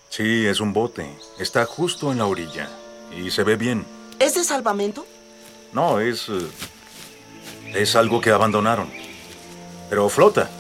Sí, es un bote. Está justo en la orilla. Y se ve bien. ¿Es de salvamento? No, es algo que abandonaron. Pero flota.